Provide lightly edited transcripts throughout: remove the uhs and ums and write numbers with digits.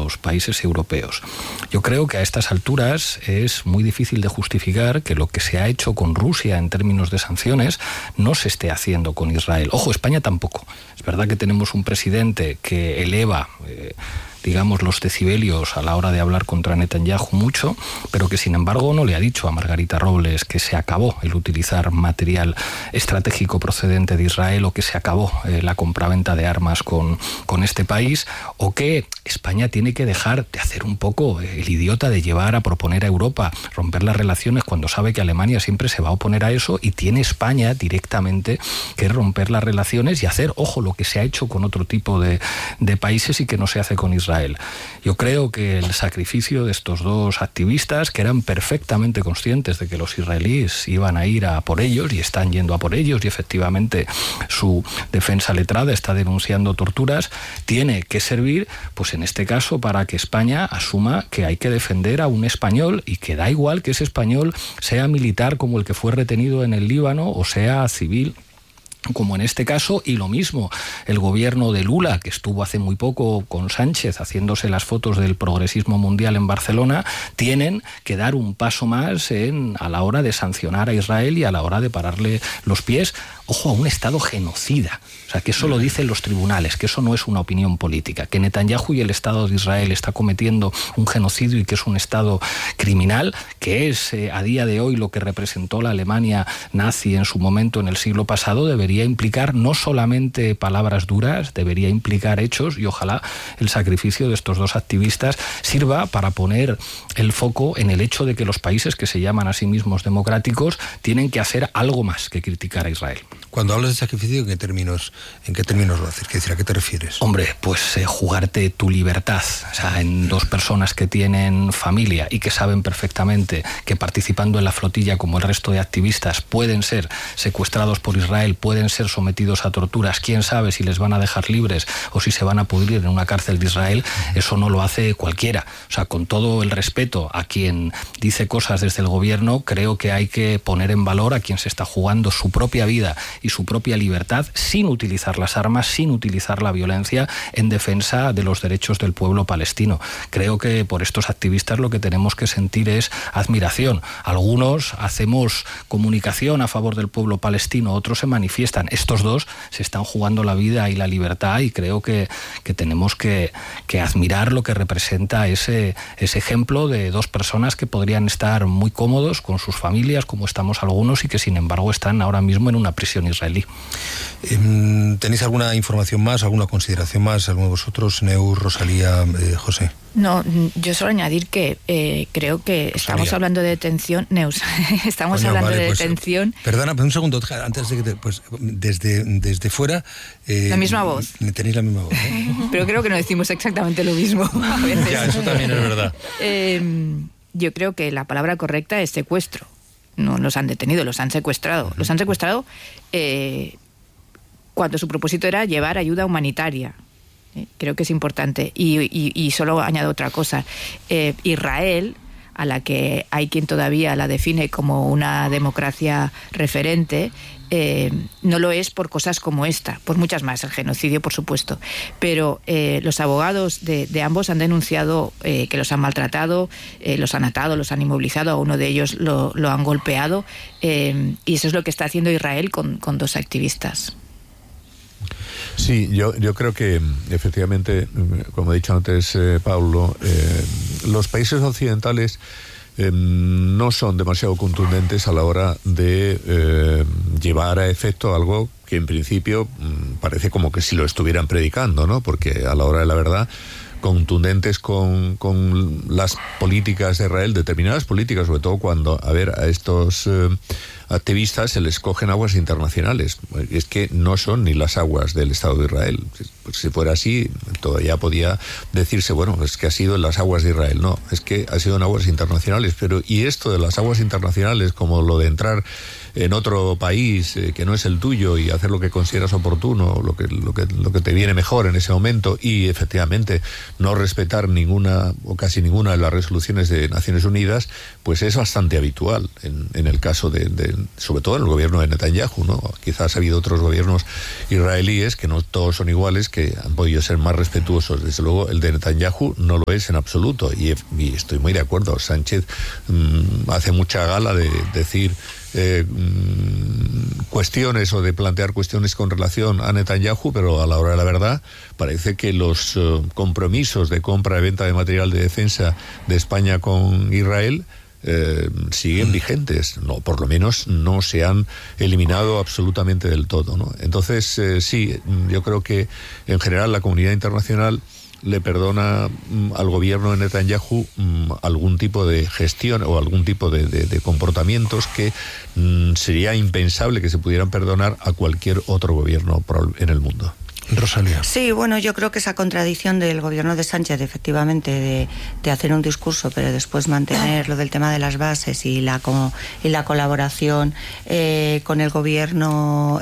los países europeos. Yo creo que a estas alturas es muy difícil de justificar que lo que se ha hecho con Rusia en términos de sanciones no se esté haciendo con Israel. Ojo, España tampoco. Es verdad que tenemos un presidente que eleva digamos, los decibelios a la hora de hablar contra Netanyahu mucho, pero que sin embargo no le ha dicho a Margarita Robles que se acabó el utilizar material estratégico procedente de Israel, o que se acabó la compraventa de armas con este país, o que España tiene que dejar de hacer un poco el idiota de llevar a proponer a Europa romper las relaciones cuando sabe que Alemania siempre se va a oponer a eso, y tiene España directamente que romper las relaciones y hacer, ojo, lo que se ha hecho con otro tipo de países y que no se hace con Israel. Yo creo que el sacrificio de estos dos activistas, que eran perfectamente conscientes de que los israelíes iban a ir a por ellos y están yendo a por ellos, y efectivamente su defensa letrada está denunciando torturas, tiene que servir, pues en este caso, para que España asuma que hay que defender a un español, y que da igual que ese español sea militar como el que fue retenido en el Líbano, o sea civil como en este caso. Y lo mismo el gobierno de Lula, que estuvo hace muy poco con Sánchez haciéndose las fotos del progresismo mundial en Barcelona, tienen que dar un paso más a la hora de sancionar a Israel y a la hora de pararle los pies, ojo, a un Estado genocida. O sea, que eso lo dicen los tribunales, que eso no es una opinión política, que Netanyahu y el Estado de Israel está cometiendo un genocidio y que es un Estado criminal, que es a día de hoy lo que representó la Alemania nazi en su momento en el siglo pasado. Debería implicar no solamente palabras duras, debería implicar hechos, y ojalá el sacrificio de estos dos activistas sirva para poner el foco en el hecho de que los países que se llaman a sí mismos democráticos tienen que hacer algo más que criticar a Israel. Cuando hablas de sacrificio, ¿en qué términos lo haces? ¿Qué decir, a qué te refieres? Hombre, pues jugarte tu libertad, o sea, en dos personas que tienen familia y que saben perfectamente que participando en la flotilla, como el resto de activistas, pueden ser secuestrados por Israel, pueden ser sometidos a torturas, quién sabe si les van a dejar libres o si se van a pudrir en una cárcel de Israel. Eso no lo hace cualquiera. O sea, con todo el respeto a quien dice cosas desde el gobierno, creo que hay que poner en valor a quien se está jugando su propia vida y su propia libertad sin utilizar las armas, sin utilizar la violencia, en defensa de los derechos del pueblo palestino. Creo que por estos activistas lo que tenemos que sentir es admiración. Algunos hacemos comunicación a favor del pueblo palestino, otros se manifiestan. Estos dos se están jugando la vida y la libertad, y creo que tenemos que admirar lo que representa ese ejemplo de dos personas que podrían estar muy cómodos con sus familias, como estamos algunos, y que sin embargo están ahora mismo en una prisión israelí. ¿Tenéis alguna información más, alguna consideración más, alguno de vosotros, Neus, Rosalía, José? No, yo solo añadir que creo que estamos hablando de detención, Neus, estamos hablando de detención. Perdona, un segundo, antes de que desde fuera... la misma voz. Tenéis la misma voz, ¿eh? Pero creo que no decimos exactamente lo mismo a veces. Ya, eso también es verdad. Yo creo que la palabra correcta es secuestro. No los han detenido, los han secuestrado. Los han secuestrado cuando su propósito era llevar ayuda humanitaria. Creo que es importante. Y solo añado otra cosa. Israel, a la que hay quien todavía la define como una democracia referente, no lo es por cosas como esta, por muchas más, el genocidio por supuesto, pero los abogados de ambos han denunciado que los han maltratado, los han atado, los han inmovilizado, a uno de ellos lo han golpeado, y eso es lo que está haciendo Israel con dos activistas. Sí, yo creo que efectivamente, como he dicho antes, Paulo, los países occidentales no son demasiado contundentes a la hora de llevar a efecto algo que en principio parece como que si lo estuvieran predicando, ¿no? Porque a la hora de la verdad, contundentes con las políticas de Israel, determinadas políticas, sobre todo cuando, a estos activistas se les cogen aguas internacionales. Es que no son ni las aguas del Estado de Israel. Pues si fuera así, todavía podía decirse, bueno, es que ha sido en las aguas de Israel. No, es que ha sido en aguas internacionales. Pero, y esto de las aguas internacionales, como lo de entrar en otro país que no es el tuyo y hacer lo que consideras oportuno, lo que te viene mejor en ese momento, y efectivamente no respetar ninguna o casi ninguna de las resoluciones de Naciones Unidas, pues es bastante habitual en el caso sobre todo en el gobierno de Netanyahu, ¿no? Quizás ha habido otros gobiernos israelíes que no todos son iguales, que han podido ser más respetuosos. Desde luego el de Netanyahu no lo es en absoluto, y estoy muy de acuerdo. Sánchez hace mucha gala de decir cuestiones o de plantear cuestiones con relación a Netanyahu, pero a la hora de la verdad parece que los compromisos de compra y venta de material de defensa de España con Israel siguen vigentes, no, por lo menos no se han eliminado absolutamente del todo, ¿no? Entonces sí, yo creo que en general la comunidad internacional le perdona al gobierno de Netanyahu algún tipo de gestión o algún tipo de comportamientos que sería impensable que se pudieran perdonar a cualquier otro gobierno en el mundo. Rosalía. Sí, bueno, yo creo que esa contradicción del gobierno de Sánchez, efectivamente, de hacer un discurso, pero después mantener lo del tema de las bases y la colaboración con el gobierno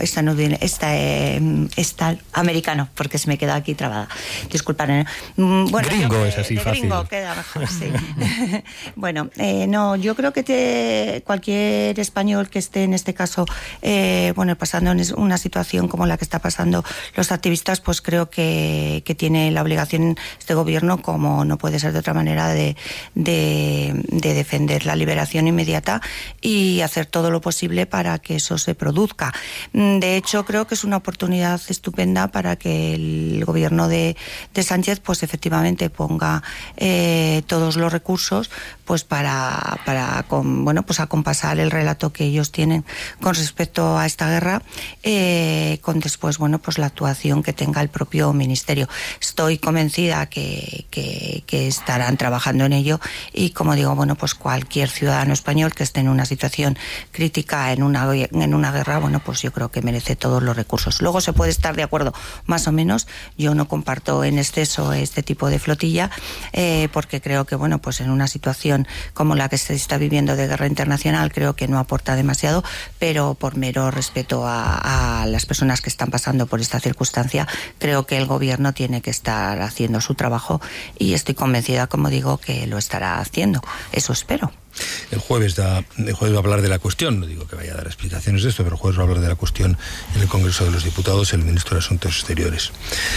americano, porque se me queda aquí trabada. Disculpad. Bueno, gringo es así fácil. Gringo queda mejor, sí. Bueno, no, yo creo que cualquier español que esté en este caso, pasando en una situación como la que está pasando los activistas, pues creo que tiene la obligación este gobierno, como no puede ser de otra manera, de defender la liberación inmediata y hacer todo lo posible para que eso se produzca. De hecho, creo que es una oportunidad estupenda para que el gobierno de Sánchez pues efectivamente ponga todos los recursos pues para acompasar el relato que ellos tienen con respecto a esta guerra, con después pues la actuación que tenga el propio ministerio. Estoy convencida que estarán trabajando en ello, y como digo, pues cualquier ciudadano español que esté en una situación crítica en una guerra, pues yo creo que merece todos los recursos. Luego se puede estar de acuerdo más o menos. Yo no comparto en exceso este tipo de flotilla, porque creo que pues en una situación como la que se está viviendo de guerra internacional, creo que no aporta demasiado, pero por mero respeto a las personas que están pasando por esta circunstancia, creo que el gobierno tiene que estar haciendo su trabajo, y estoy convencida, como digo, que lo estará haciendo. Eso espero. El jueves va a hablar de la cuestión, no digo que vaya a dar explicaciones de esto, pero el jueves va a hablar de la cuestión en el Congreso de los Diputados el ministro de Asuntos Exteriores.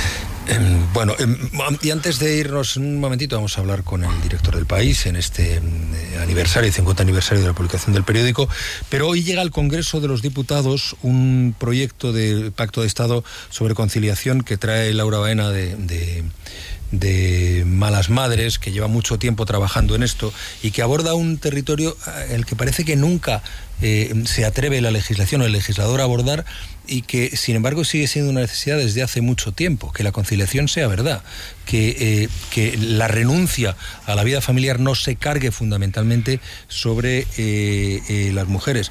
Y antes de irnos un momentito, vamos a hablar con el director del País en este aniversario, 50 aniversario de la publicación del periódico, pero hoy llega al Congreso de los Diputados un proyecto de pacto de Estado sobre conciliación que trae Laura Baena de Malas Madres, que lleva mucho tiempo trabajando en esto y que aborda un territorio el que parece que nunca se atreve la legislación o el legislador a abordar, y que sin embargo sigue siendo una necesidad desde hace mucho tiempo, que la conciliación sea verdad, que la renuncia a la vida familiar no se cargue fundamentalmente sobre las mujeres.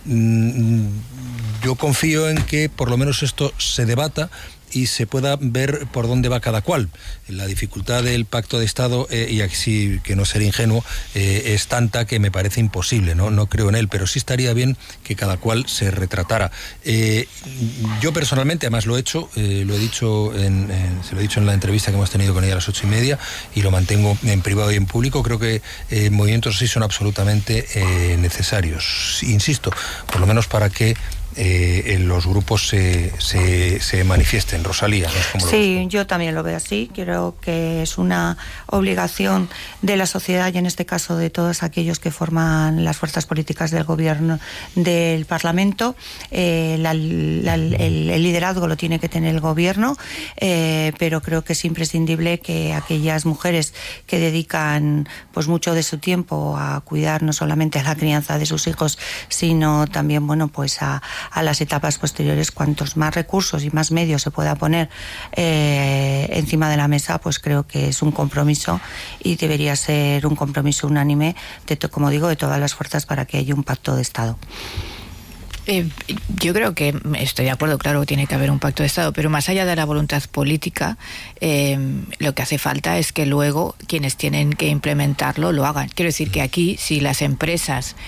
Yo confío en que por lo menos esto se debata y se pueda ver por dónde va cada cual. La dificultad del pacto de Estado, y así que no ser ingenuo, es tanta que me parece imposible, no creo en él, pero sí estaría bien que cada cual se retratara. Yo personalmente, además lo he dicho, se lo he dicho en la entrevista que hemos tenido con ella a las 8:30, y lo mantengo en privado y en público, creo que movimientos así son absolutamente necesarios, insisto, por lo menos para que los grupos se manifiesten. Rosalía, ¿no? ¿Cómo sí, yo también lo veo así. Creo que es una obligación de la sociedad, y en este caso de todos aquellos que forman las fuerzas políticas del gobierno, del Parlamento. El liderazgo lo tiene que tener el gobierno, pero creo que es imprescindible que aquellas mujeres que dedican pues mucho de su tiempo a cuidar no solamente a la crianza de sus hijos, sino también pues a las etapas posteriores, cuantos más recursos y más medios se pueda poner encima de la mesa, pues creo que es un compromiso, y debería ser un compromiso unánime, como digo, de todas las fuerzas, para que haya un pacto de Estado. Yo creo que estoy de acuerdo, claro que tiene que haber un pacto de Estado, pero más allá de la voluntad política, lo que hace falta es que luego quienes tienen que implementarlo lo hagan. Quiero decir que aquí, si las empresas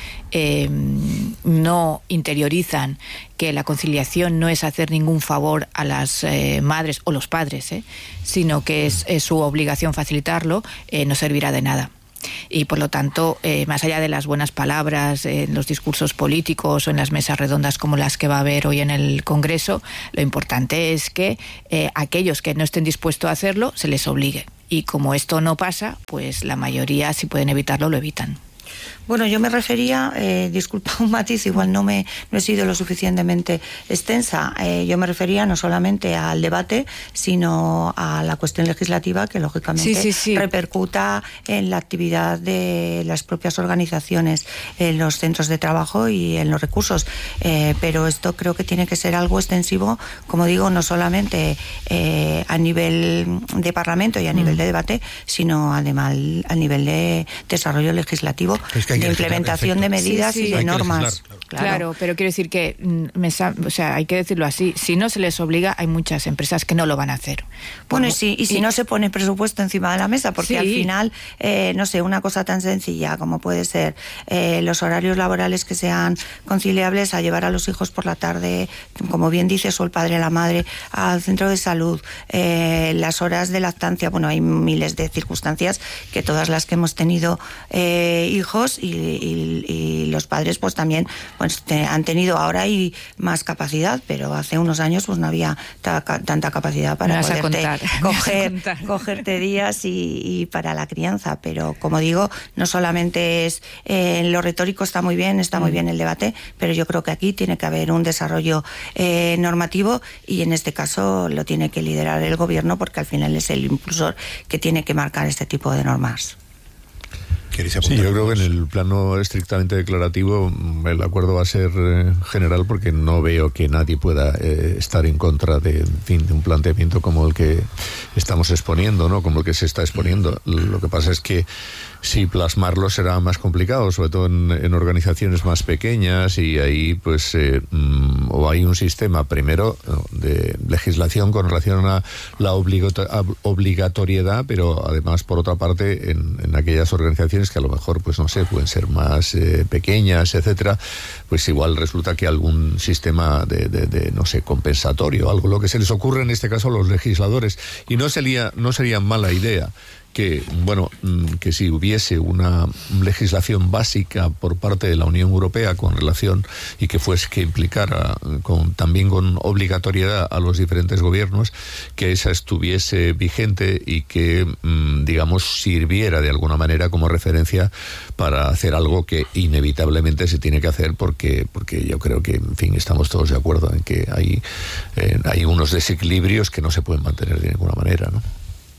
no interiorizan que la conciliación no es hacer ningún favor a las madres o los padres, sino que es su obligación facilitarlo, no servirá de nada. Y por lo tanto, más allá de las buenas palabras en los discursos políticos o en las mesas redondas como las que va a haber hoy en el Congreso, lo importante es que aquellos que no estén dispuestos a hacerlo se les obligue. Y como esto no pasa, pues la mayoría, si pueden evitarlo, lo evitan. Bueno, yo me refería, disculpa un matiz, igual no he sido lo suficientemente extensa. Yo me refería no solamente al debate, sino a la cuestión legislativa que lógicamente repercuta en la actividad de las propias organizaciones, en los centros de trabajo y en los recursos. Pero esto creo que tiene que ser algo extensivo, como digo, no solamente a nivel de Parlamento y a nivel de debate, sino además a nivel de desarrollo legislativo. Es que de implementación de medidas y de normas. Claro, pero quiero decir que hay que decirlo así, si no se les obliga, hay muchas empresas que no lo van a hacer. Bueno, y si no se pone presupuesto encima de la mesa, porque al final, no sé, una cosa tan sencilla como puede ser los horarios laborales que sean conciliables, a llevar a los hijos por la tarde, como bien dices, o el padre o la madre, al centro de salud, las horas de lactancia, bueno, hay miles de circunstancias que todas las que hemos tenido hijos y los padres pues también pues han tenido, ahora hay más capacidad, pero hace unos años pues no había tanta capacidad para poderte cogerte días y para la crianza. Pero como digo, no solamente es lo retórico, está muy bien el debate, pero yo creo que aquí tiene que haber un desarrollo normativo, y en este caso lo tiene que liderar el gobierno, porque al final es el impulsor que tiene que marcar este tipo de normas. Sí, yo creo que en el plano estrictamente declarativo el acuerdo va a ser general, porque no veo que nadie pueda estar en contra de un planteamiento como el que estamos exponiendo, ¿no? Como el que se está exponiendo. Lo que pasa es que sí, plasmarlo será más complicado, sobre todo en organizaciones más pequeñas, y ahí pues o hay un sistema primero de legislación con relación a la obligatoriedad, pero además por otra parte en aquellas organizaciones que a lo mejor pues no sé, pueden ser más pequeñas, etcétera, pues igual resulta que algún sistema de no sé, compensatorio, algo, lo que se les ocurre en este caso a los legisladores, y no sería mala idea que, bueno, que si hubiese una legislación básica por parte de la Unión Europea con relación, y que implicara también con obligatoriedad a los diferentes gobiernos, que esa estuviese vigente y que, digamos, sirviera de alguna manera como referencia para hacer algo que inevitablemente se tiene que hacer, porque yo creo que, en fin, estamos todos de acuerdo en que hay unos desequilibrios que no se pueden mantener de ninguna manera, ¿no?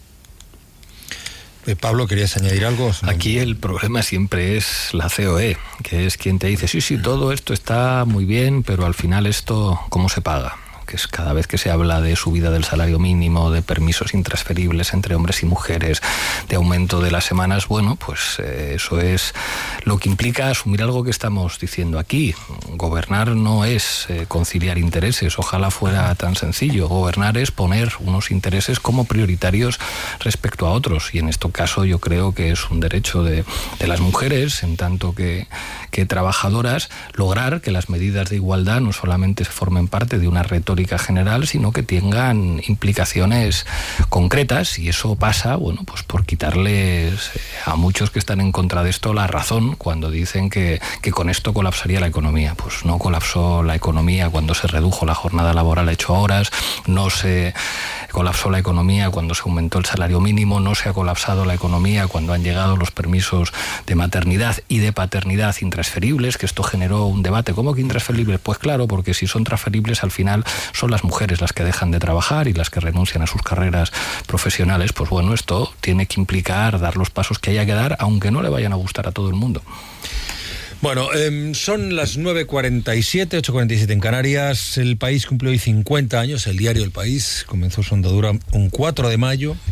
Pablo, ¿querías añadir algo? Aquí el problema siempre es la COE, que es quien te dice, sí, todo esto está muy bien, pero al final esto, ¿cómo se paga? Que es cada vez que se habla de subida del salario mínimo, de permisos intransferibles entre hombres y mujeres, de aumento de las semanas, bueno, pues eso es lo que implica asumir algo que estamos diciendo aquí. Gobernar no es conciliar intereses, ojalá fuera tan sencillo. Gobernar es poner unos intereses como prioritarios respecto a otros, y en este caso yo creo que es un derecho de las mujeres, en tanto que trabajadoras, lograr que las medidas de igualdad no solamente se formen parte de una retórica general, sino que tengan implicaciones concretas, y eso pasa, bueno, pues por quitarles a muchos que están en contra de esto la razón cuando dicen que con esto colapsaría la economía. Pues no colapsó la economía cuando se redujo la jornada laboral a 8 horas, no se colapsó la economía cuando se aumentó el salario mínimo, no se ha colapsado la economía cuando han llegado los permisos de maternidad y de paternidad intransferibles, que esto generó un debate. ¿Cómo que intransferibles? Pues claro, porque si son transferibles al final son las mujeres las que dejan de trabajar y las que renuncian a sus carreras profesionales. Pues bueno, esto tiene que implicar dar los pasos que haya que dar, aunque no le vayan a gustar a todo el mundo. Bueno, son las 9:47, 8:47 en Canarias. El País cumple hoy 50 años. El diario El País comenzó su andadura un 4 de mayo de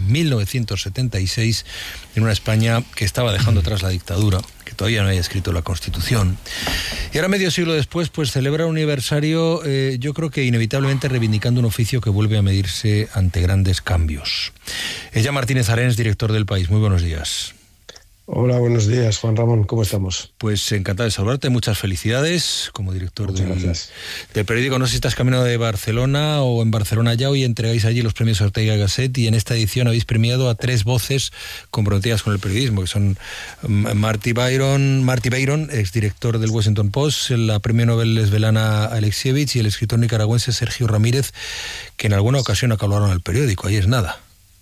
1976 en una España que estaba dejando atrás la dictadura, que todavía no había escrito la Constitución. Y ahora, medio siglo después, pues celebra un aniversario, yo creo que inevitablemente reivindicando un oficio que vuelve a medirse ante grandes cambios. Ella Martínez Arens, director del País. Muy buenos días. Hola, buenos días, Juan Ramón, ¿cómo estamos? Pues encantado de saludarte, muchas felicidades como director del periódico. No sé si estás camino de Barcelona o en Barcelona ya, hoy entregáis allí los premios Ortega y Gasset y en esta edición habéis premiado a 3 voces comprometidas con el periodismo, que son Marty Byron, exdirector del Washington Post, la premio Nobel Svetlana Alexievich y el escritor nicaragüense Sergio Ramírez, que en alguna ocasión acabaron al periódico, ahí es nada.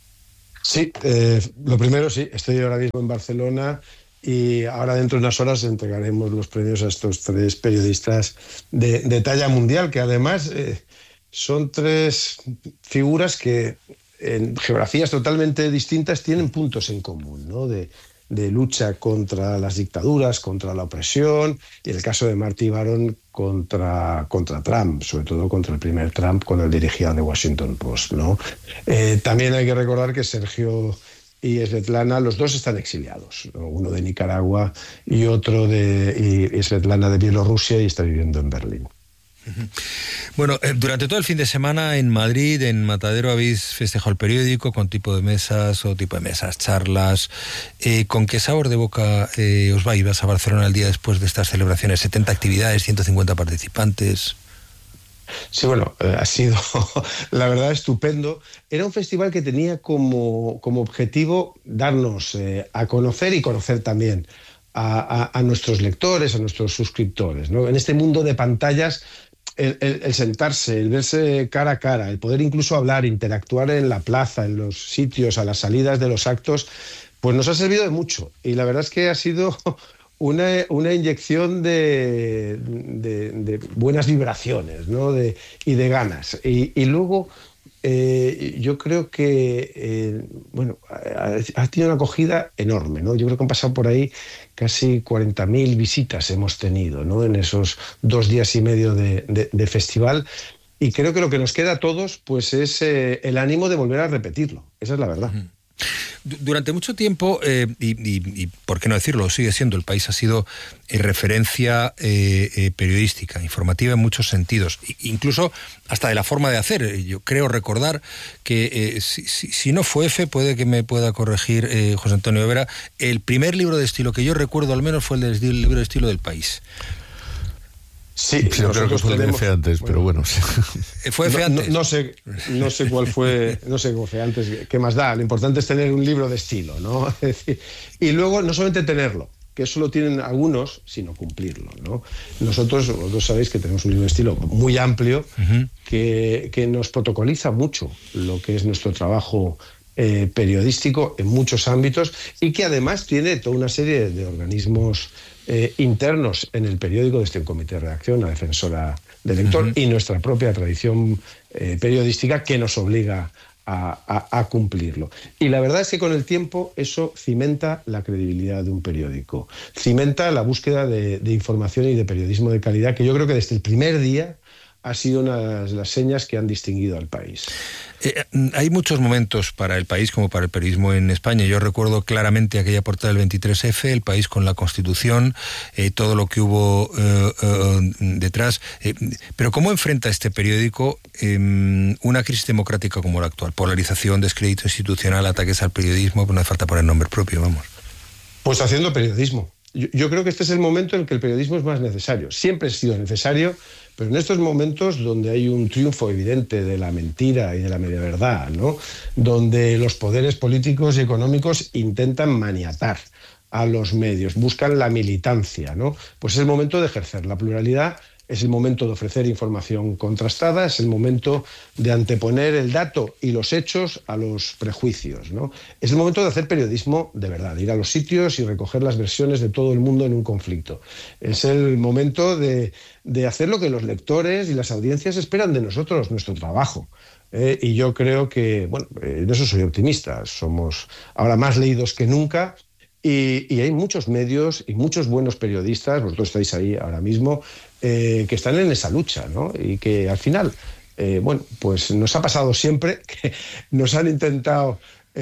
Sí, lo primero sí, estoy ahora mismo en Barcelona y ahora dentro de unas horas entregaremos los premios a estos 3 periodistas de talla mundial, que además son 3 figuras que en geografías totalmente distintas tienen puntos en común, ¿no? De lucha contra las dictaduras, contra la opresión, y el caso de Marty Byron contra Trump, sobre todo contra el primer Trump, cuando él dirigía The Washington Post, ¿no? También hay que recordar que Sergio y Svetlana, los 2 están exiliados, ¿no? Uno de Nicaragua y otro y Svetlana de Bielorrusia, y está viviendo en Berlín. Bueno, durante todo el fin de semana en Madrid, en Matadero, habéis festejado el periódico con tipo de mesas, charlas. ¿Con qué sabor de boca os vais a Barcelona el día después de estas celebraciones? 70 actividades, 150 participantes. Sí, bueno, ha sido, la verdad, estupendo. Era un festival que tenía como objetivo darnos a conocer y conocer también a nuestros lectores, a nuestros suscriptores, ¿no? En este mundo de pantallas, el sentarse, el verse cara a cara, el poder incluso hablar, interactuar en la plaza, en los sitios, a las salidas de los actos, pues nos ha servido de mucho. Y la verdad es que ha sido una inyección de buenas vibraciones, ¿no? Y de ganas. Y luego yo creo que ha tenido una acogida enorme, ¿no? Yo creo que han pasado por ahí casi 40.000 visitas hemos tenido, ¿no? En esos 2 días y medio de festival, y creo que lo que nos queda a todos pues es el ánimo de volver a repetirlo. Esa es la verdad. Durante mucho tiempo, y por qué no decirlo, sigue siendo, el País ha sido referencia periodística, informativa en muchos sentidos, incluso hasta de la forma de hacer. Yo creo recordar que, si no fue F, puede que me pueda corregir José Antonio Vera, el primer libro de estilo que yo recuerdo al menos fue el libro de estilo del País. Sí, yo creo que fue el F antes, pero bueno. ¿Fue F antes? No sé cuál fue, no sé cómo fue antes, qué más da. Lo importante es tener un libro de estilo, ¿no? Es decir, y luego no solamente tenerlo, que eso lo tienen algunos, sino cumplirlo, ¿no? Nosotros sabéis que tenemos un libro de estilo muy amplio, que nos protocoliza mucho lo que es nuestro trabajo periodístico en muchos ámbitos, y que además tiene toda una serie de organismos internos en el periódico, desde un comité de redacción, la defensora del lector, y nuestra propia tradición periodística, que nos obliga a cumplirlo. Y la verdad es que con el tiempo eso cimenta la credibilidad de un periódico, cimenta la búsqueda de información y de periodismo de calidad, que yo creo que desde el primer día ha sido una de las señas que han distinguido al país. Hay muchos momentos para el país como para el periodismo en España. Yo recuerdo claramente aquella portada del 23F, el país con la Constitución, todo lo que hubo detrás. Pero ¿cómo enfrenta este periódico una crisis democrática como la actual? Polarización, descrédito institucional, ataques al periodismo, pues no hace falta poner nombre propio, vamos. Pues haciendo periodismo. Yo creo que este es el momento en el que el periodismo es más necesario. Siempre ha sido necesario, pero en estos momentos donde hay un triunfo evidente de la mentira y de la media verdad, ¿no? Donde los poderes políticos y económicos intentan maniatar a los medios, buscan la militancia, ¿no? Pues es el momento de ejercer la pluralidad, es el momento de ofrecer información contrastada, es el momento de anteponer el dato y los hechos a los prejuicios, ¿no? Es el momento de hacer periodismo de verdad, de ir a los sitios y recoger las versiones de todo el mundo en un conflicto. Es el momento de hacer lo que los lectores y las audiencias esperan de nosotros, nuestro trabajo. Y yo creo que, bueno, en eso soy optimista. Somos ahora más leídos que nunca Y hay muchos medios y muchos buenos periodistas, vosotros estáis ahí ahora mismo, que están en esa lucha, ¿no? Y que al final, pues nos ha pasado siempre que nos han intentado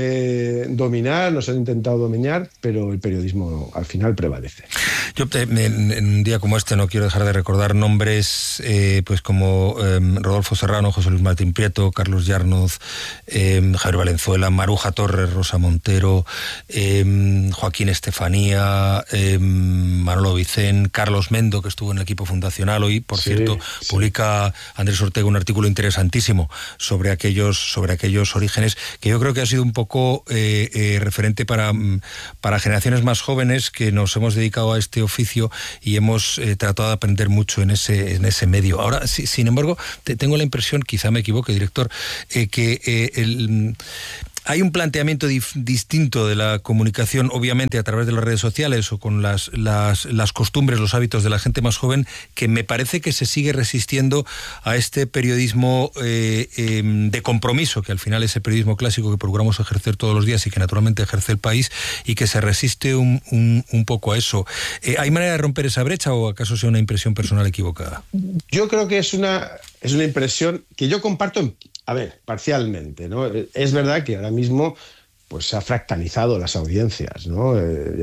nos han intentado dominar, pero el periodismo al final prevalece. Yo en un día como este no quiero dejar de recordar nombres pues como Rodolfo Serrano, José Luis Martín Prieto, Carlos Yarnoz, Javier Valenzuela, Maruja Torres, Rosa Montero, Joaquín Estefanía, Manolo Vicén, Carlos Mendo, que estuvo en el equipo fundacional hoy, por cierto, publica Andrés Ortega un artículo interesantísimo sobre aquellos orígenes, que yo creo que ha sido un poco referente para generaciones más jóvenes que nos hemos dedicado a este oficio y hemos tratado de aprender mucho en ese medio. Ahora, sin embargo, tengo la impresión, quizá me equivoque, director, que hay un planteamiento distinto de la comunicación, obviamente a través de las redes sociales o con las costumbres, los hábitos de la gente más joven, que me parece que se sigue resistiendo a este periodismo de compromiso, que al final es el periodismo clásico que procuramos ejercer todos los días y que naturalmente ejerce el país, y que se resiste un poco a eso. ¿Hay manera de romper esa brecha o acaso sea una impresión personal equivocada? Yo creo que es una impresión que yo comparto parcialmente, ¿no? Es verdad que ahora mismo pues se ha fractalizado las audiencias, ¿no?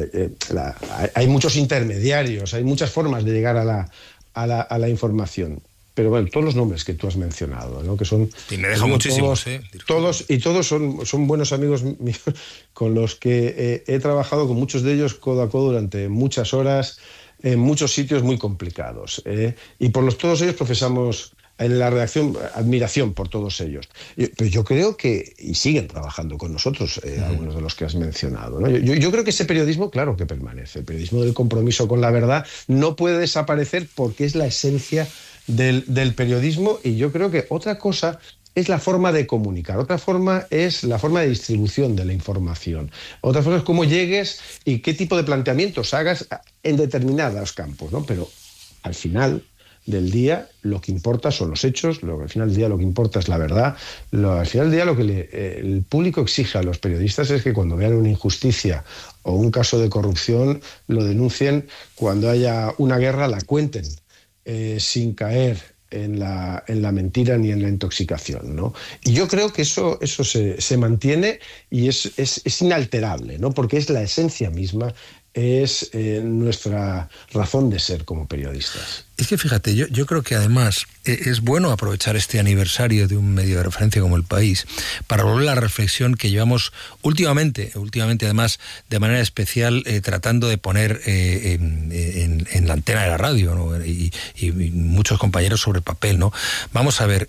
Hay muchos intermediarios, hay muchas formas de llegar a la información. Pero bueno, todos los nombres que tú has mencionado, ¿no? Que son... Y me deja muchísimos, todos son buenos amigos míos con los que he trabajado con muchos de ellos codo a codo durante muchas horas, en muchos sitios muy complicados. Y por todos ellos profesamos en la redacción admiración por todos ellos. Pero yo creo que, y siguen trabajando con nosotros, algunos de los que has mencionado, ¿no? Yo creo que ese periodismo, claro que permanece. El periodismo del compromiso con la verdad no puede desaparecer porque es la esencia del periodismo, y yo creo que otra cosa es la forma de comunicar, otra forma es la forma de distribución de la información, otra forma es cómo llegues y qué tipo de planteamientos hagas en determinados campos, ¿no? Pero al final del día lo que importa son los hechos, al final del día lo que importa es la verdad, al final del día lo que el público exige a los periodistas es que cuando vean una injusticia o un caso de corrupción lo denuncien, cuando haya una guerra la cuenten, sin caer en la mentira ni en la intoxicación, ¿no? Y yo creo que eso se mantiene y es inalterable, ¿no? Porque es la esencia misma, es nuestra razón de ser como periodistas. Es que fíjate, yo creo que además es bueno aprovechar este aniversario de un medio de referencia como El País para volver a la reflexión que llevamos últimamente además de manera especial tratando de poner en la antena de la radio, ¿no? y muchos compañeros sobre papel, ¿no? Vamos a ver,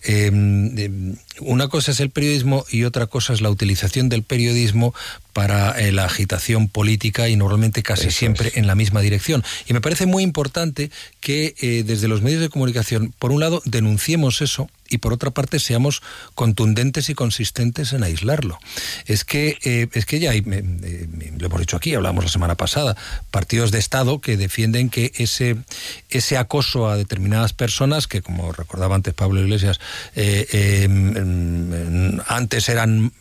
una cosa es el periodismo y otra cosa es la utilización del periodismo para la agitación política y normalmente casi siempre en la misma dirección. Y me parece muy importante que desde los medios de comunicación, por un lado, denunciemos eso y por otra parte seamos contundentes y consistentes en aislarlo. Es que ya hay, lo hemos dicho aquí, hablamos la semana pasada, partidos de Estado que defienden que ese acoso a determinadas personas, que como recordaba antes Pablo Iglesias, antes eran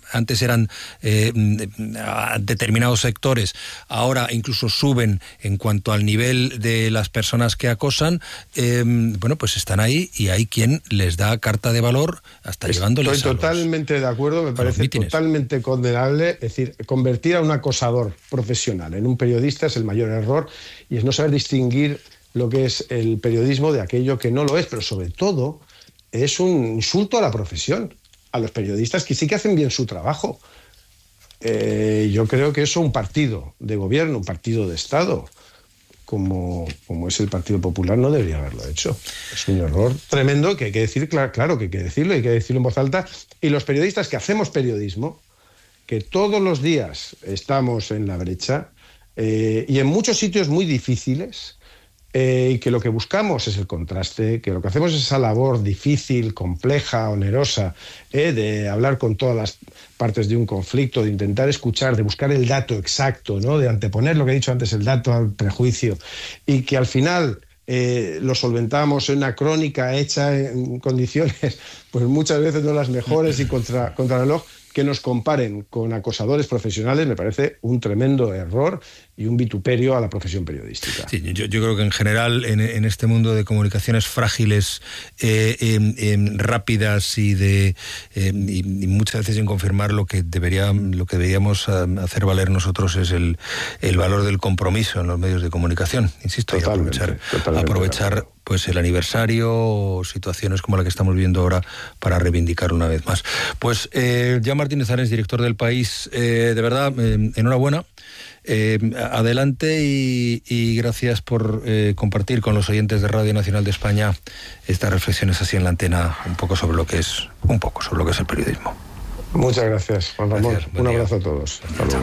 determinados sectores, ahora incluso suben en cuanto al nivel de las personas que acosan, pues están ahí y hay quien les da carta de valor hasta llevándoles. Estoy totalmente de acuerdo, me parece totalmente condenable. Es decir, convertir a un acosador profesional en un periodista es el mayor error, y es no saber distinguir lo que es el periodismo de aquello que no lo es, pero sobre todo es un insulto a la profesión, a los periodistas que sí que hacen bien su trabajo. Yo creo que eso un partido de gobierno, un partido de Estado, como es el Partido Popular, no debería haberlo hecho. Es un error tremendo que hay que decir, claro que hay que decirlo en voz alta. Y los periodistas que hacemos periodismo, que todos los días estamos en la brecha y en muchos sitios muy difíciles, y que lo que buscamos es el contraste, que lo que hacemos es esa labor difícil, compleja, onerosa, de hablar con todas las partes de un conflicto, de intentar escuchar, de buscar el dato exacto, ¿no? De anteponer lo que he dicho antes, el dato al prejuicio, y que al final lo solventamos en una crónica hecha en condiciones pues muchas veces no las mejores y contra reloj. que nos comparen con acosadores profesionales me parece un tremendo error y un vituperio a la profesión periodística. Sí, yo creo que en general en este mundo de comunicaciones frágiles, rápidas y muchas veces sin confirmar, lo que deberíamos hacer valer nosotros es el valor del compromiso en los medios de comunicación, insisto, totalmente, y aprovechar pues el aniversario o situaciones como la que estamos viendo ahora para reivindicar una vez más. Pues Jan Martínez Ares, director del País, de verdad, enhorabuena. Adelante y gracias por compartir con los oyentes de Radio Nacional de España estas reflexiones así en la antena, un poco sobre lo que es el periodismo. Muchas gracias, Juan Ramón. Gracias, un abrazo a todos. Hasta luego.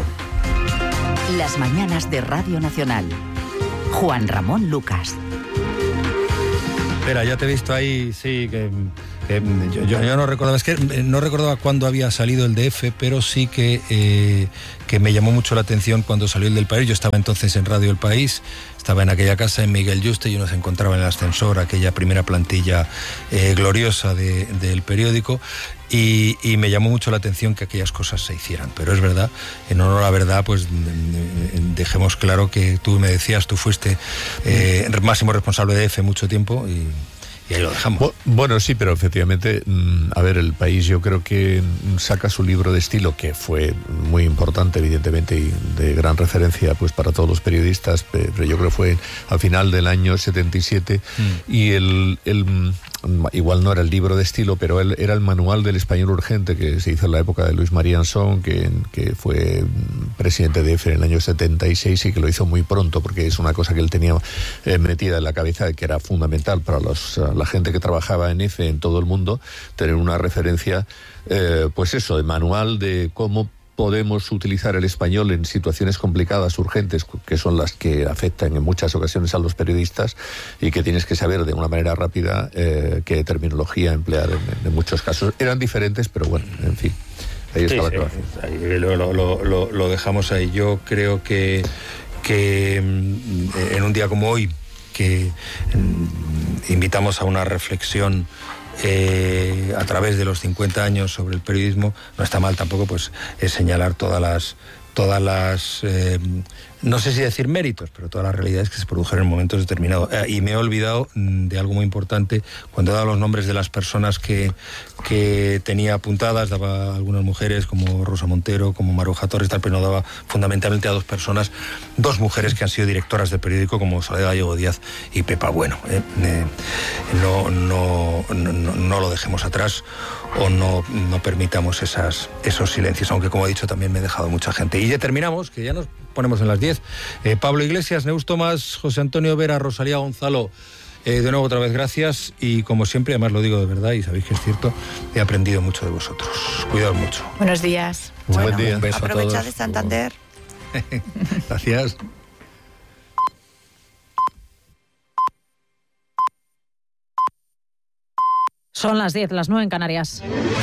Las mañanas de Radio Nacional. Juan Ramón Lucas. Espera, ya te he visto ahí, sí, que yo no recordaba, es que no recordaba cuándo había salido el DF, pero sí que me llamó mucho la atención cuando salió el del País. Yo estaba entonces en Radio El País, estaba en aquella casa en Miguel Yuste y uno se encontraba en el ascensor, aquella primera plantilla gloriosa del periódico, y me llamó mucho la atención que aquellas cosas se hicieran. Pero es verdad, en honor a la verdad, pues dejemos claro que tú me decías, tú fuiste máximo responsable de EFE mucho tiempo y ahí lo dejamos. Bueno, sí, pero efectivamente, a ver, El País yo creo que saca su libro de estilo, que fue muy importante, evidentemente, y de gran referencia pues para todos los periodistas, pero yo creo que fue al final del año 77, y igual no era el libro de estilo, pero era el manual del español urgente que se hizo en la época de Luis María Ansón, que fue presidente de EFE en el año 76 y que lo hizo muy pronto, porque es una cosa que él tenía metida en la cabeza, que era fundamental para la gente que trabajaba en EFE en todo el mundo, tener una referencia, pues eso, de manual de cómo podemos utilizar el español en situaciones complicadas, urgentes, que son las que afectan en muchas ocasiones a los periodistas, y que tienes que saber de una manera rápida qué terminología emplear en muchos casos. Eran diferentes, pero bueno, en fin, ahí está la clave. Lo dejamos ahí. Yo creo que en un día como hoy, que invitamos a una reflexión a través de los 50 años sobre el periodismo, no está mal tampoco pues señalar todas las no sé si decir méritos, pero todas las realidades que se produjeron en momentos determinados. Y me he olvidado de algo muy importante. Cuando he dado los nombres de las personas que tenía apuntadas, daba algunas mujeres como Rosa Montero, como Maruja Torres, tal, pero no daba fundamentalmente a dos mujeres que han sido directoras del periódico, como Soledad Gallego Díaz y Pepa Bueno. No lo dejemos atrás, o no permitamos esos silencios, aunque como he dicho también me he dejado mucha gente. Y ya terminamos, que ya nos ponemos en las 10. Pablo Iglesias, Neus Tomás, José Antonio Vera, Rosalía Gonzalo, de nuevo otra vez gracias, y como siempre, además lo digo de verdad y sabéis que es cierto, he aprendido mucho de vosotros. Cuidaos mucho. Buenos días. Buen día. Un beso a todos. Aprovecha de Santander. Gracias. Son las 10, las 9 en Canarias.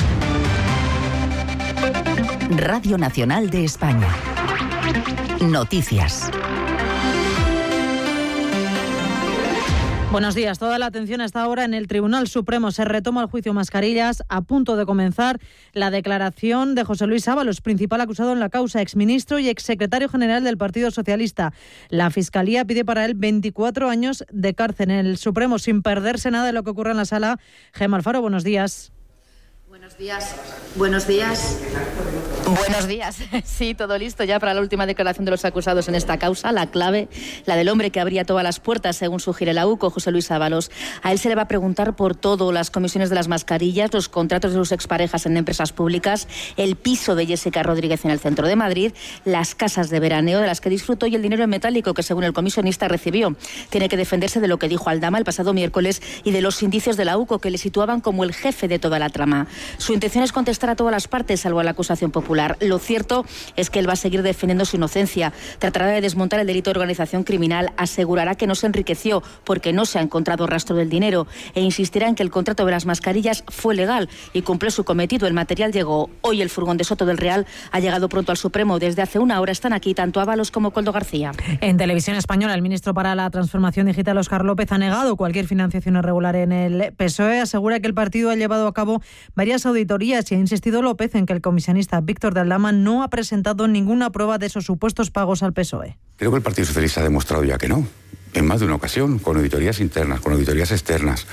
Radio Nacional de España. Noticias. Buenos días. Toda la atención hasta ahora en el Tribunal Supremo. Se retoma el juicio Mascarillas, a punto de comenzar la declaración de José Luis Ábalos, principal acusado en la causa, exministro y exsecretario general del Partido Socialista. La Fiscalía pide para él 24 años de cárcel en el Supremo, sin perderse nada de lo que ocurre en la sala. Gemma Alfaro, buenos días. Buenos días. Buenos días. Buenos días. Sí, todo listo ya para la última declaración de los acusados en esta causa. La clave, la del hombre que abría todas las puertas, según sugiere la UCO, José Luis Ábalos. A él se le va a preguntar por todo: las comisiones de las mascarillas, los contratos de sus exparejas en empresas públicas, el piso de Jessica Rodríguez en el centro de Madrid, las casas de veraneo de las que disfrutó y el dinero en metálico que, según el comisionista, recibió. Tiene que defenderse de lo que dijo Aldama el pasado miércoles y de los indicios de la UCO que le situaban como el jefe de toda la trama. Su intención es contestar a todas las partes, salvo a la acusación popular. Popular. Lo cierto es que él va a seguir defendiendo su inocencia. Tratará de desmontar el delito de organización criminal, asegurará que no se enriqueció porque no se ha encontrado rastro del dinero e insistirá en que el contrato de las mascarillas fue legal y cumplió su cometido. El material llegó. Hoy el furgón de Soto del Real ha llegado pronto al Supremo. Desde hace una hora están aquí tanto Ábalos como Coldo García. En Televisión Española, el ministro para la Transformación Digital, Óscar López, ha negado cualquier financiación irregular en el PSOE. Asegura que el partido ha llevado a cabo varias auditorías y ha insistido López en que el comisionista Víctor de Aldama no ha presentado ninguna prueba de esos supuestos pagos al PSOE. Creo que el Partido Socialista ha demostrado ya que no, en más de una ocasión, con auditorías internas, con auditorías externas.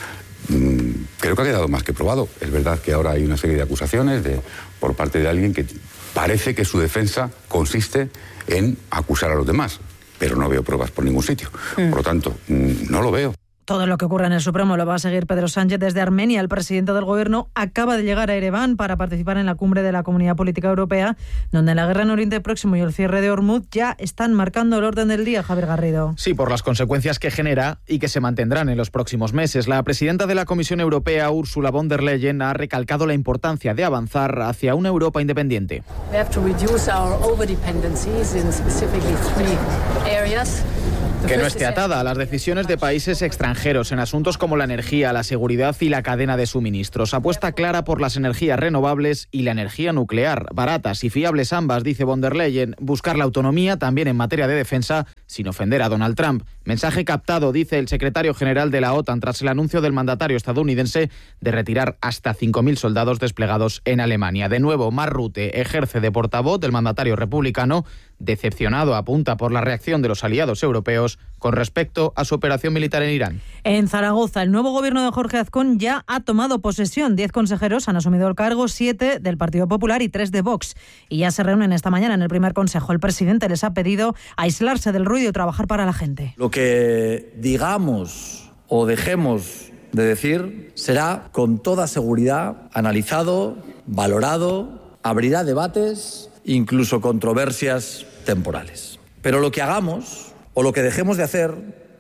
Creo que ha quedado más que probado. Es verdad que ahora hay una serie de acusaciones por parte de alguien que parece que su defensa consiste en acusar a los demás, pero no veo pruebas por ningún sitio. Por lo tanto, no lo veo. Todo lo que ocurre en el Supremo lo va a seguir Pedro Sánchez desde Armenia. El presidente del Gobierno acaba de llegar a Ereván para participar en la cumbre de la Comunidad Política Europea, donde la guerra en Oriente Próximo y el cierre de Hormuz ya están marcando el orden del día. Javier Garrido. Sí, por las consecuencias que genera y que se mantendrán en los próximos meses. La presidenta de la Comisión Europea, Ursula von der Leyen, ha recalcado la importancia de avanzar hacia una Europa independiente. We have to reduce our overdependencies in specifically 3 areas. Que no esté atada a las decisiones de países extranjeros en asuntos como la energía, la seguridad y la cadena de suministros. Apuesta clara por las energías renovables y la energía nuclear, baratas y fiables ambas, dice von der Leyen. Buscar la autonomía también en materia de defensa, sin ofender a Donald Trump. Mensaje captado, dice el secretario general de la OTAN, tras el anuncio del mandatario estadounidense de retirar hasta 5.000 soldados desplegados en Alemania. De nuevo, Mark Rutte ejerce de portavoz del mandatario republicano, decepcionado, apunta, por la reacción de los aliados europeos con respecto a su operación militar en Irán. En Zaragoza, el nuevo gobierno de Jorge Azcón ya ha tomado posesión. 10 consejeros han asumido el cargo, 7 del Partido Popular y 3 de Vox. Y ya se reúnen esta mañana en el primer consejo. El presidente les ha pedido aislarse del ruido y trabajar para la gente. Lo que digamos o dejemos de decir será con toda seguridad analizado, valorado, abrirá debates, incluso controversias temporales. Pero lo que hagamos o lo que dejemos de hacer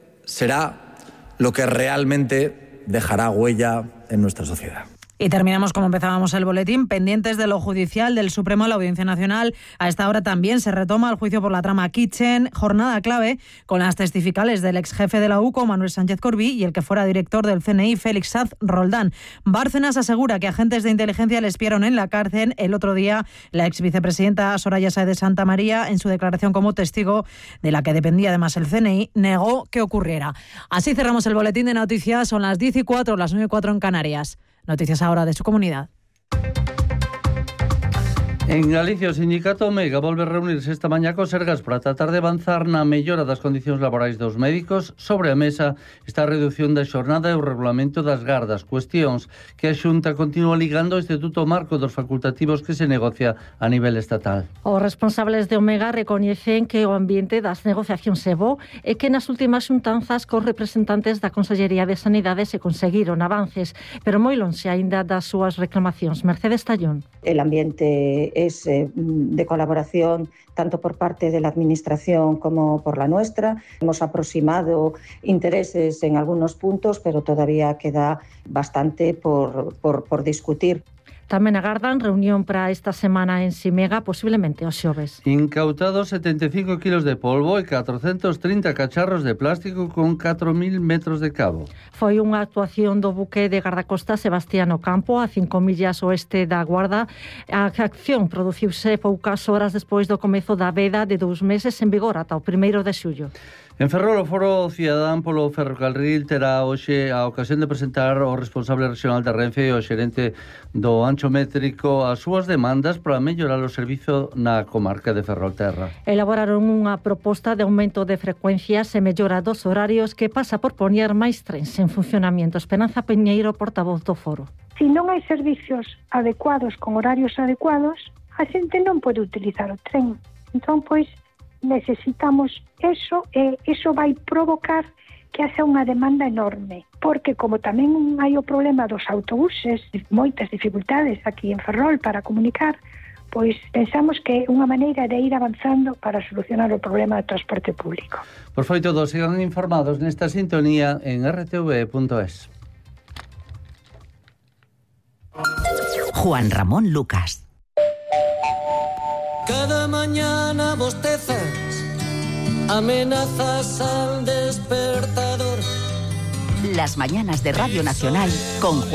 será lo que realmente dejará huella en nuestra sociedad. Y terminamos como empezábamos el boletín, pendientes de lo judicial del Supremo a la Audiencia Nacional. A esta hora también se retoma el juicio por la trama Kitchen, jornada clave con las testificales del ex jefe de la UCO, Manuel Sánchez Corbí, y el que fuera director del CNI, Félix Saz Roldán. Bárcenas asegura que agentes de inteligencia le espiaron en la cárcel. El otro día, la ex vicepresidenta Soraya Sáez de Santa María, en su declaración como testigo, de la que dependía además el CNI, negó que ocurriera. Así cerramos el boletín de noticias. Son las 10:04, las 9:04 en Canarias. Noticias ahora de su comunidad. En Galicia, o sindicato Omega volve a reunirse esta mañá co Sergas para tratar de avanzar na mellora das condicións laborais dos médicos. Sobre a mesa está a reducción da xornada e o regulamento das gardas, cuestións que a Xunta continúa ligando ao Instituto Marco dos Facultativos que se negocia a nivel estatal. Os responsables de Omega recoñecen que o ambiente das negociacións é bo e que nas últimas xuntanzas cos representantes da Consellería de Sanidade se conseguiron avances, pero moi lonxe aínda das súas reclamacións. Mercedes Tallón. El ambiente es de colaboración tanto por parte de la Administración como por la nuestra. Hemos aproximado intereses en algunos puntos, pero todavía queda bastante por discutir. Tamén agardan reunión para esta semana en Simega, posiblemente os xoves. Incautados 75 kilos de polvo e 430 cacharros de plástico con 4.000 metros de cabo. Foi unha actuación do buque de gardacosta Sebastiano Campo a 5 millas oeste da Guarda. A acción produciuse poucas horas despois do comezo da veda de 2 meses en vigor ata o 1 de xullo. En Ferrol, o Foro Cidadán polo Ferrocarril terá hoxe a ocasión de presentar ao responsable regional da Renfe e ao xerente do ancho métrico as súas demandas para mellorar o servizo na comarca de Ferrolterra. Elaboraron unha proposta de aumento de frecuencias e mellora dos horarios que pasa por poñer máis trens en funcionamento. Esperanza Peñeiro, portavoz do Foro. Se non hai servicios adecuados con horarios adecuados, a xente non pode utilizar o tren. Entón, pois, necesitamos eso e eso vai provocar que haxa unha demanda enorme, porque como tamén hai o problema dos autobuses, moitas dificultades aquí en Ferrol para comunicar, pois pensamos que é unha maneira de ir avanzando para solucionar o problema do transporte público. Por foi todo, sigan informados nesta sintonía en rtv.es. Juan Ramón Lucas. Cada mañana bostezas, amenazas al despertador. Las mañanas de Radio Nacional con